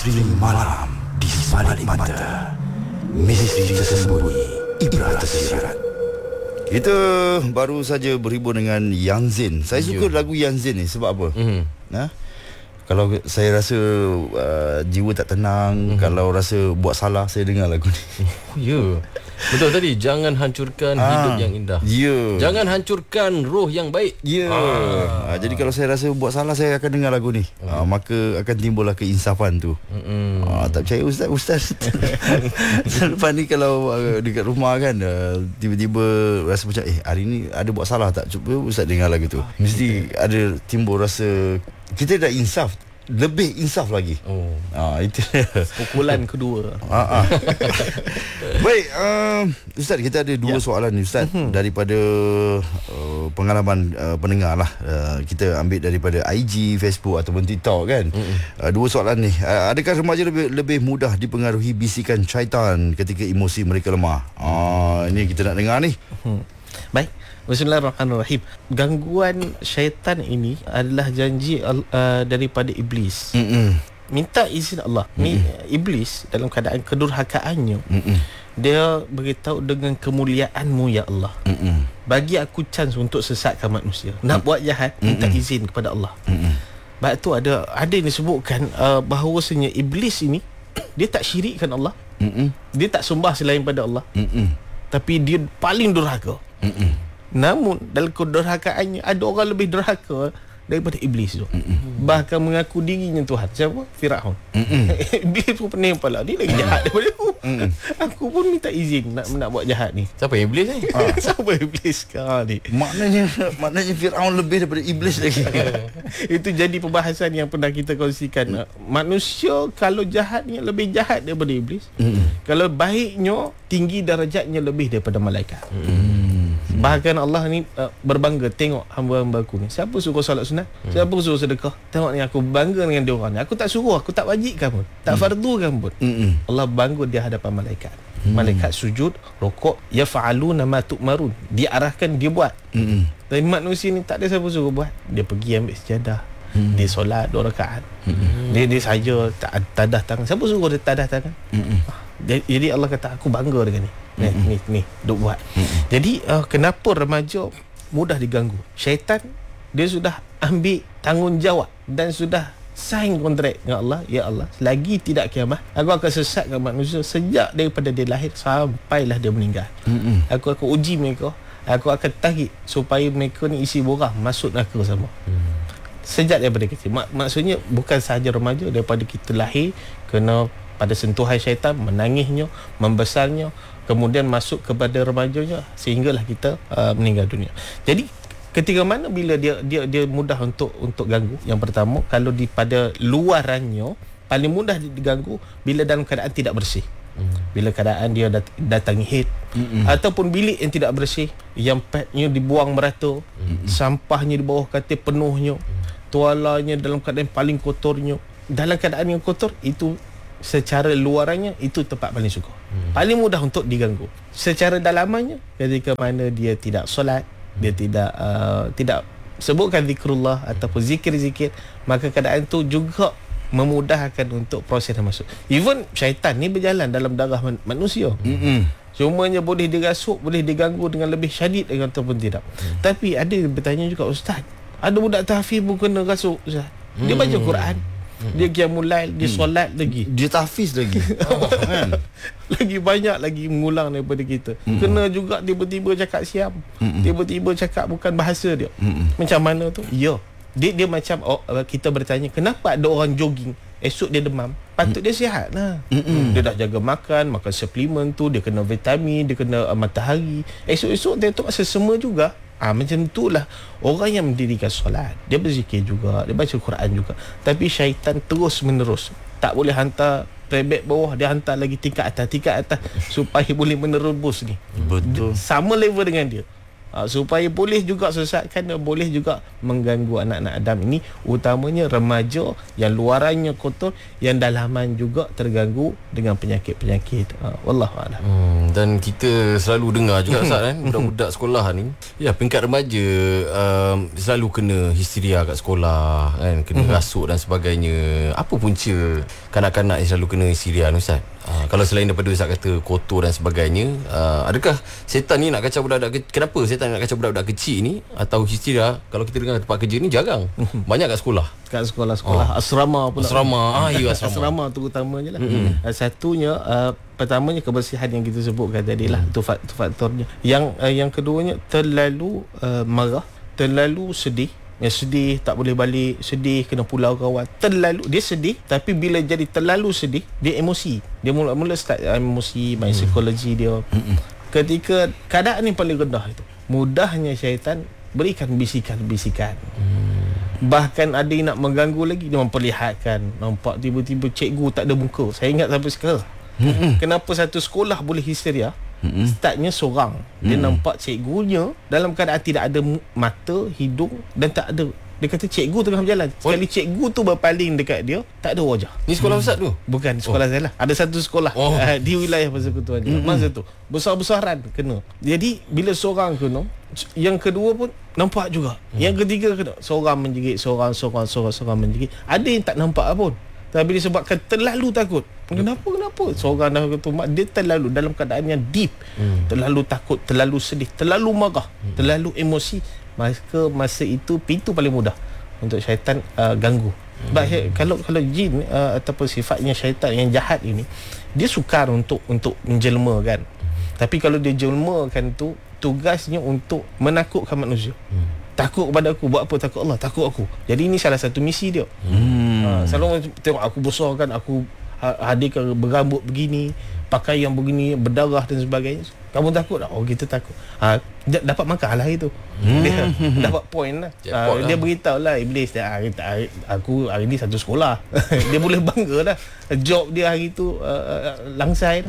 Misteri malam di sebalik mata. Misteri tersembunyi, ibrah tersirat. Kita baru saja berhibur dengan Yang Zain. Saya suka lagu Yang Zain ni sebab apa? Kalau saya rasa jiwa tak tenang, kalau rasa buat salah, saya dengar lagu ni. Betul tadi, jangan hancurkan hidup yang indah. Jangan hancurkan roh yang baik. Jadi kalau saya rasa buat salah, saya akan dengar lagu ni. Maka akan timbullah keinsafan tu. Tak percaya Ustaz. Selepas ni kalau dekat rumah kan, tiba-tiba rasa macam hari ni ada buat salah tak? Cuba Ustaz dengar lagu tu. Mesti ada timbul rasa kita dah insaf, lebih insaf lagi. Itu pukulan kedua. Baik, Ustaz, kita ada dua soalan ni Ustaz, daripada pengalaman pendengar lah. Kita ambil daripada IG, Facebook ataupun TikTok kan. Dua soalan ni. Adakah remaja lebih mudah dipengaruhi bisikan syaitan ketika emosi mereka lemah? Ini kita nak dengar ni. Baik, Bismillahirrahmanirrahim. Gangguan syaitan ini adalah janji daripada iblis. Minta izin Allah. Iblis dalam keadaan kedurhakaannya, dia beritahu, dengan kemuliaanmu ya Allah, bagi aku chance untuk sesatkan manusia. Nak buat jahat, minta izin kepada Allah. Sebab tu ada yang disebutkan bahawasanya iblis ini, dia tak syirikkan Allah. Dia tak sembah selain pada Allah. Tapi dia paling durhaka. Namun dalam kedurhakaannya, ada orang lebih durhaka daripada iblis tu. Bahkan mengaku dirinya Tuhan. Siapa? Firaun. Iblis pun pening kepala, dia lagi jahat daripada aku. Aku pun minta izin nak buat jahat ni. Siapa yang iblis ni? Siapa iblis sekarang ni? Maknanya Firaun lebih daripada iblis lagi. Itu jadi perbahasan yang pernah kita kongsikan. Manusia kalau jahatnya lebih jahat daripada iblis. Kalau baiknya, tinggi darajatnya lebih daripada malaikat. Bahkan Allah ni berbangga, tengok hamba-hamba aku ni, siapa suruh solat sunat, siapa suruh sedekah, tengok ni aku bangga dengan dia orang ni. Aku tak suruh, aku tak wajibkan pun, tak fardukan pun. Allah bangga di hadapan malaikat. Malaikat sujud, rukuk, yaf'aluna ma tu'marun, diarahkan, dia buat. Tapi manusia ni tak ada siapa suruh buat. Dia pergi ambil sejadah, dia solat 2 rakaat, dia saja tak tadah tangan. Siapa suruh dia tadah tangan? Jadi Allah kata, aku bangga dengan ni duk buat. Jadi kenapa remaja mudah diganggu? Syaitan dia sudah ambil tanggungjawab dan sudah sign kontrak dengan Allah. Ya Allah, selagi tidak kiamat, aku akan sesatkan manusia sejak daripada dia lahir sampailah dia meninggal. Aku akan uji mereka, aku akan tarik supaya mereka ni isi borah masuk neraka sama. Sejak daripada kecil. Maksudnya bukan sahaja remaja, daripada kita lahir kena pada sentuhan syaitan, menangisnya, membesarnya, kemudian masuk kepada remajanya, sehinggalah kita meninggal dunia. Jadi ketika mana bila dia mudah untuk ganggu? Yang pertama, kalau pada luarannya paling mudah diganggu bila dalam keadaan tidak bersih. Bila keadaan dia datangi haid, ataupun bilik yang tidak bersih, yang padnya dibuang merata, sampahnya di bawah katil penuhnya, tualanya dalam keadaan paling kotornya. Dalam keadaan yang kotor itu, secara luarannya itu tempat paling suka, paling mudah untuk diganggu. Secara dalamannya, ketika mana dia tidak solat, dia tidak sebutkan zikrullah ataupun zikir-zikir, maka keadaan tu juga memudahkan untuk proses masuk. Even syaitan ni berjalan dalam darah manusia. Cumanya boleh dirasuk, boleh diganggu dengan lebih syadid ataupun tidak. Tapi ada yang bertanya juga, Ustaz, ada budak tahfiz pun kena rasuk, Ustaz. Dia baca Quran, dia qiyamul lail, dia solat lagi, dia tahfiz lagi. Kan? Lagi banyak lagi mengulang daripada kita. Kena juga tiba-tiba cakap siam, tiba-tiba cakap bukan bahasa dia. Macam mana tu? Ya, dia macam kita bertanya, kenapa ada orang jogging esok dia demam, patut dia sihat lah. Dia dah jaga makan suplemen tu, dia kena vitamin, dia kena matahari, esok-esok dia tu masa semua juga. Macam itulah orang yang mendirikan solat, dia berzikir juga, dia baca Quran juga, tapi syaitan terus menerus tak boleh hantar rebek bawah, dia hantar lagi tingkat atas supaya boleh menerobos ni. Betul. Sama level dengan dia. supaya boleh juga sesatkan dan boleh juga mengganggu anak-anak Adam ini, utamanya remaja yang luarannya kotor, yang dalaman juga terganggu dengan penyakit-penyakit. Wallahu a'lam. Dan kita selalu dengar juga Ustaz kan, budak-budak sekolah ni, ya peringkat remaja selalu kena histeria kat sekolah kan, kena rasuk dan sebagainya. Apa punca kanak-kanak yang selalu kena histeria ni Ustaz? Kalau selain daripada Ustaz kata kotor dan sebagainya, adakah setan ni nak kacau budak-budak kenapa setan nak kacau budak-budak kecil ni atau histeria? Kalau kita dengar tempat kerja ni jarang. Banyak kat sekolah. Kat sekolah-sekolah, asrama pula. Asrama. Ya, asrama tu utamanya lah. Satunya, pertamanya kebersihan yang kita sebutkan tadi lah. Itu faktornya. Yang keduanya terlalu marah, terlalu sedih. Yang sedih tak boleh balik, sedih kena pulau kawan. Terlalu dia sedih, tapi bila jadi terlalu sedih, dia emosi. Dia mula-mula start emosi, main psikologi dia. Ketika keadaan ni paling rendah itu, mudahnya syaitan berikan bisikan-bisikan. Bahkan ada yang nak mengganggu lagi, dia memperlihatkan, nampak tiba-tiba cikgu tak ada muka. Saya ingat sampai sekarang. Kenapa satu sekolah boleh histeria? Startnya seorang, dia nampak cikgunya dalam keadaan tidak ada mata, hidung dan tak ada. Dia kata cikgu tengah berjalan, sekali cikgu tu berpaling dekat dia, tak ada wajah. Ni sekolah Ustaz tu? Bukan sekolah saya lah. Ada satu sekolah di wilayah Persekutuan masa tu besar-besaran kena. Jadi bila seorang kena, yang kedua pun nampak juga. Yang ketiga kena, seorang menjerit, seorang menjerit. Ada yang tak nampak pun, tapi disebabkan terlalu takut. Kenapa? Seorang dah kata dia terlalu dalam keadaan yang deep, terlalu takut, terlalu sedih, terlalu marah, terlalu emosi. Masa itu pintu paling mudah untuk syaitan ganggu. Sebab kalau jin ataupun sifatnya syaitan yang jahat ini, dia sukar untuk menjelma kan. Tapi kalau dia jelmakan tu, tugasnya untuk menakutkan manusia. Takut kepada aku. Buat apa takut Allah? Takut aku. Jadi ini salah satu misi dia. Selalu tengok aku besar kan, aku hadirkan berambut begini, pakaian begini, berdarah dan sebagainya. Kamu takut tak? Oh, kita takut. Dapat makan lah itu. Dia dapat point lah. Dia beritahu lah Iblis, aku hari ni satu sekolah. Dia boleh bangga lah. Job dia hari tu langsai.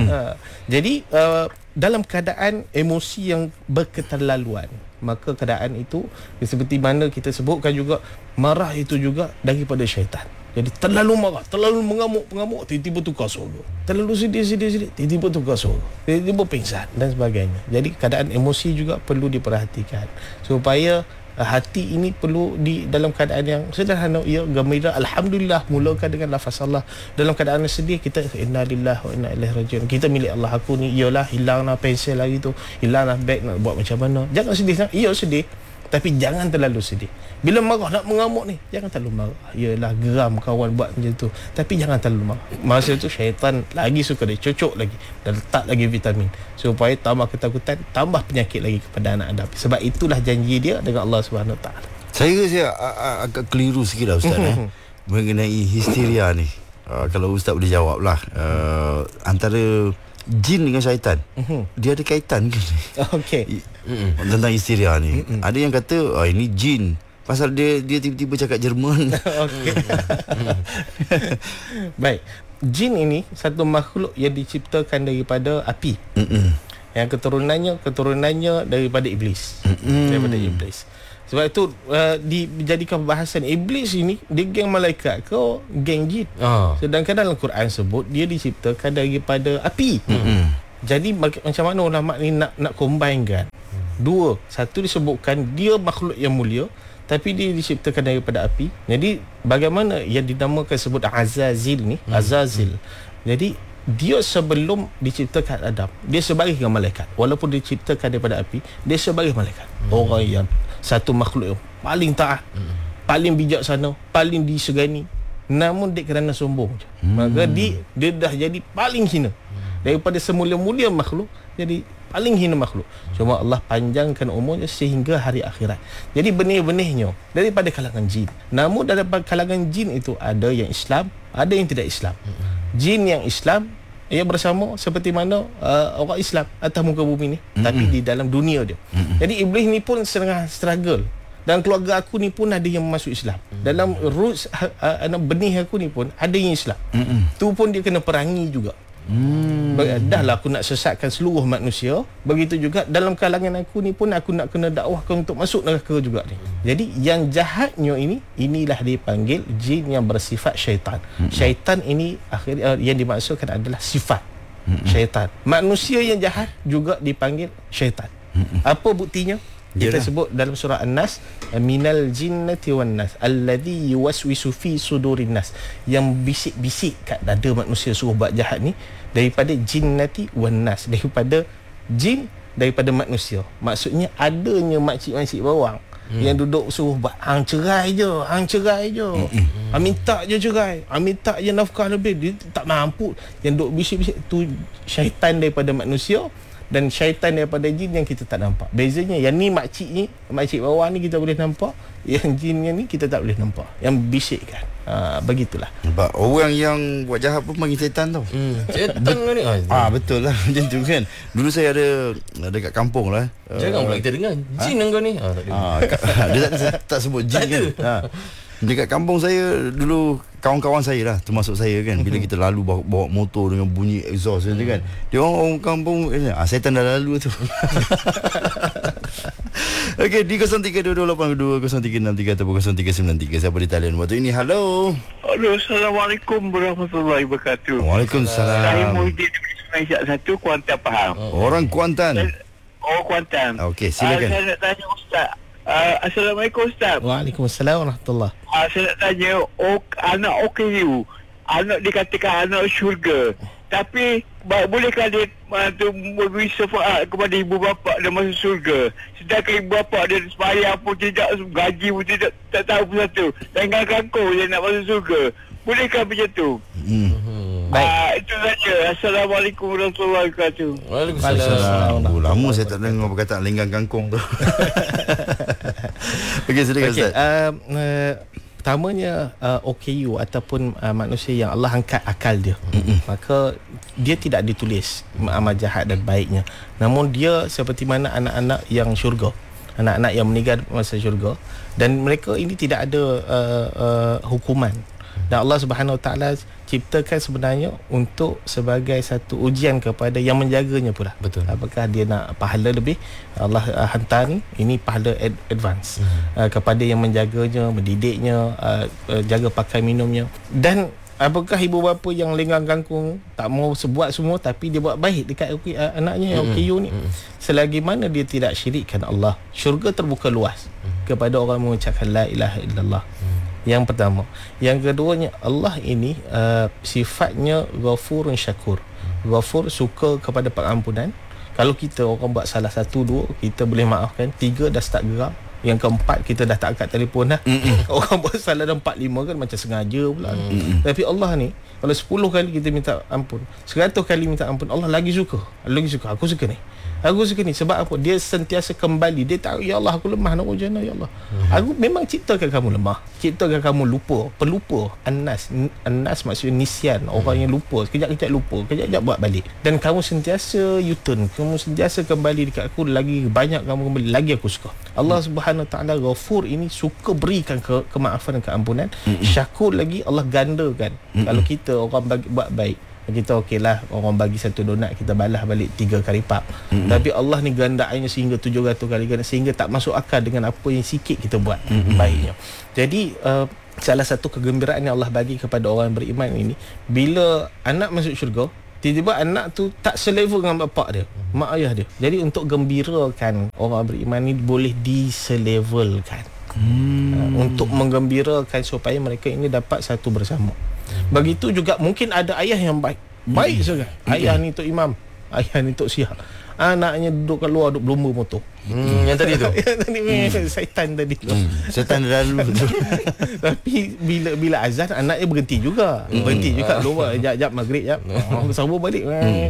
Jadi dalam keadaan emosi yang berketerlaluan, maka keadaan itu seperti mana kita sebutkan juga, marah itu juga daripada syaitan. Jadi terlalu marah, terlalu mengamuk, tiba-tiba tukar suara. Terlalu sedih, tiba-tiba tukar suara. Tiba-tiba pingsan dan sebagainya. Jadi keadaan emosi juga perlu diperhatikan, supaya hati ini perlu di dalam keadaan yang sederhana, ia gembira, alhamdulillah, mulakan dengan lafaz Allah. Dalam keadaan sedih, kita innalillahi wa inna ilaihi rajiun. Kita milik Allah. Aku ni iyalah hilanglah pensel lagi tu, hilanglah beg, nak buat macam mana. Jangan sedih. Ia sedih, tapi jangan terlalu sedih. Bila marah nak mengamuk ni, jangan terlalu marah. Yalah, geram kawan buat macam tu, tapi jangan terlalu marah. Masa tu syaitan lagi suka dia cocok lagi dan letak lagi vitamin supaya tambah ketakutan, tambah penyakit lagi kepada anak Adam. Sebab itulah janji dia dengan Allah SWT. Saya agak keliru sikit lah Ustaz mengenai histeria ni. Kalau Ustaz boleh jawab lah, antara jin dengan syaitan, dia ada kaitan ke? Okey. Tentang histeria ni. Ada yang kata ini jin, pasal dia tiba-tiba cakap Jerman. Okey. Baik. Jin ini satu makhluk yang diciptakan daripada api. Yang keturunannya daripada iblis. Daripada iblis. Sebab itu dijadikan pembahasan iblis ini, dia geng malaikat ke geng jin. Sedangkan dalam Quran sebut dia diciptakan daripada api. Jadi macam mana ulama ni nak combinekan dua? Satu disebutkan dia makhluk yang mulia, tapi dia diciptakan daripada api. Jadi bagaimana yang dinamakan sebut Azazil ni, Azazil. Jadi dia sebelum diciptakan Adam, dia sebagai malaikat. Walaupun diciptakan daripada api, dia sebagai malaikat. Orang yang satu makhluk yang paling taat, paling bijaksana, paling disegani. Namun dia kerana sombong, maka dia dah jadi paling hina. Daripada semula-mula makhluk, jadi paling hina makhluk. Cuma Allah panjangkan umurnya sehingga hari akhirat. Jadi benih-benihnya daripada kalangan jin. Namun daripada kalangan jin itu ada yang Islam, ada yang tidak Islam. Jin yang Islam, ia bersama seperti mana orang Islam atas muka bumi ni, tapi di dalam dunia dia. Jadi iblis ni pun setengah struggle. Dan keluarga aku ni pun ada yang masuk Islam. Dalam roots benih aku ni pun ada yang Islam. Tu pun dia kena perangi juga. Dahlah aku nak sesatkan seluruh manusia. Begitu juga dalam kalangan aku ni pun aku nak kena dakwahkan untuk masuk neraka juga ni. Jadi yang jahatnya inilah dipanggil jin yang bersifat syaitan. Syaitan ini akhirnya yang dimaksudkan adalah sifat syaitan. Manusia yang jahat juga dipanggil syaitan. Apa buktinya? Kita sebut dalam surah An-Nas, minal jinnati wan nas alladhi yuwaswisu fi sudurin nas, yang bisik-bisik kat dada manusia suruh buat jahat ni, daripada jinnati wan nas, daripada jin, daripada manusia. Maksudnya adanya makcik-makcik bawang yang duduk suruh buat hang cerai je, minta je cerai, minta je nafkah lebih, dia tak mampu, yang duduk bisik-bisik tu syaitan daripada manusia. Dan syaitan daripada jin yang kita tak nampak. Bezanya yang ni makcik bawah ni kita boleh nampak, yang jinnya ni kita tak boleh nampak, yang bisikkan. Begitulah. Sebab orang yang buat jahat pun panggil syaitan tau. Syaitan ni. Betul lah macam tu kan. Dulu saya ada dekat kampung lah. Jangan pula kita dengar jin engkau ni. Dia tak sebut jin kan. Dekat kampung saya dulu, kawan-kawan saya lah, termasuk saya kan, bila kita lalu bawa motor dengan bunyi exhaust tu kan, dia orang kampung syaitan dah lalu tu. Okey, di 0322820363 ataupun 0393. Siapa di talian waktu ini? Halo. Assalamualaikum warahmatullahi wabarakatuh. Waalaikumsalam. Saya Muhyiddin Malaysia 1 Kuantan Pahang. Orang Kuantan. Kuantan. Okey, silakan. Saya nak tanya Ustaz. Assalamualaikum Ustaz. Waalaikumsalam warahmatullahi. Saya nak tanya, anak OKU, anak dikatakan anak syurga, tapi bolehkah dia memberi syafaat kepada ibu bapa dia masuk syurga, sedangkan ibu bapa dia sembahyang pun tidak, gaji pun tidak, tak tahu pun satu, tinggal kangkung dia nak masuk syurga? Bolehkah macam tu? Baik. Itu saja. Assalamualaikum warahmatullahi wabarakatuh. Waalaikumsalam. Lama saya tak dengar perkataan lenggang kangkung tu. Okey, silakan Ustaz. Pertamanya OKU ataupun manusia yang Allah angkat akal dia, maka dia tidak ditulis amal jahat dan baiknya. Namun dia seperti mana anak-anak yang syurga, anak-anak yang meninggal masa syurga, dan mereka ini tidak ada hukuman. Dan Allah Subhanahu Wa Taala ciptakan sebenarnya untuk sebagai satu ujian kepada yang menjaganya pula. Betul. Apakah dia nak pahala lebih, Allah hantar ni, ini pahala advance kepada yang menjaganya, mendidiknya, jaga pakai minumnya. Dan apakah ibu bapa yang lenggang kangkung tak mau buat semua, tapi dia buat baik dekat anaknya yang OKU ni, selagi mana dia tidak syirikkan Allah, syurga terbuka luas kepada orang mengucapkan la ilaha illallah. Yang pertama. Yang keduanya, Allah ini sifatnya Ghafurun Syakur. Ghafur, suka kepada pengampunan. Kalau kita orang buat salah 1, 2, kita boleh maafkan. 3 dah start geram. Yang keempat, kita dah tak angkat telefon dah. Orang buat salah dah 4, 5 kan macam sengaja pula. Tapi Allah ni, kalau 10 kali kita minta ampun, 100 kali minta ampun, Allah lagi suka. Aku suka ni. Aku suka ni. Sebab apa? Dia sentiasa kembali. Dia tahu, ya Allah, aku lemah, nak wajana, ya Allah. Aku memang ciptakan kamu lemah, ciptakan kamu lupa, pelupa. An-nas maksudnya nisyan, orang yang lupa, kejap-kejap lupa, kejap-kejap buat balik. Dan kamu sentiasa U-turn, kamu sentiasa kembali dekat aku, lagi banyak kamu kembali, lagi aku suka. Allah Subhanahu Wa Taala Ghafur ini suka berikan kemaafan dan keampunan. Syakur lagi, Allah gandakan. Kalau kita orang buat baik, kita okeylah, orang bagi 1 donat, kita balas balik 3 kali pap. Tapi Allah ni gandaannya sehingga 700 kali ganda, sehingga tak masuk akal dengan apa yang sikit kita buat baiknya. Jadi salah satu kegembiraan yang Allah bagi kepada orang yang beriman ini, bila anak masuk syurga, tiba-tiba anak tu tak selevel dengan bapak dia, mak ayah dia. Jadi untuk gembirakan orang beriman ni, boleh diselevelkan. Untuk menggembirakan supaya mereka ini dapat satu bersama. Begitu juga mungkin ada ayah yang baik sangat. Ayah ni Tok Imam, ayah ni Tok Syah, anaknya duduk kat luar, duduk berlumba motor. Yang tadi tu. Yang tadi syaitan tadi tu. Syaitan dah lalu. Tapi bila azan, anaknya berhenti juga. Berhenti juga luar, jap maghrib jap. Sambung balik.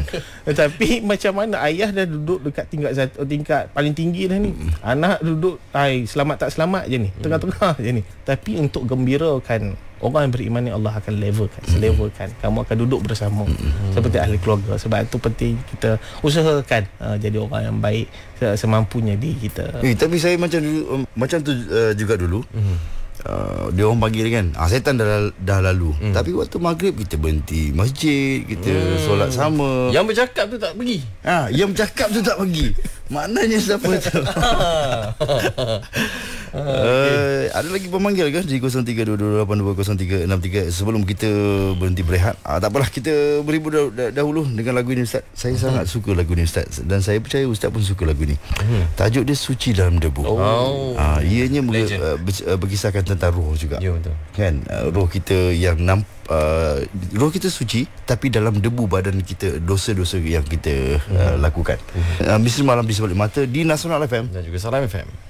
Tapi macam mana ayah dah duduk dekat tingkat paling tinggi dah ni. Anak duduk selamat tak selamat je ni, tengah-tengah je ni. Tapi untuk gembirakan orang yang beriman ni, Allah akan selevelkan. Kamu akan duduk bersama seperti ahli keluarga. Sebab itu penting kita usahakan jadi orang yang baik semampunya di kita. Tapi saya macam tu juga dulu. dia orang panggil kan, setan dah lalu. Tapi waktu maghrib kita berhenti masjid, kita solat sama. Yang bercakap tu tak pergi. Yang bercakap tu tak pergi. Maknanya siapa tu? Ada lagi pemanggil kan di 0322820363 sebelum kita berhenti berehat. Tak apalah, kita beribu dahulu dengan lagu ini, Ustaz. Saya sangat suka lagu ini, Ustaz, dan saya percaya Ustaz pun suka lagu ini. Tajuk dia Suci Dalam Debu. Ianya berkisahkan tentang roh juga. Ya, betul. Kan, roh kita yang roh kita suci, tapi dalam debu badan kita dosa-dosa yang kita lakukan. Misteri Malam di Sebalik Mata di Nasional FM dan juga Salam FM.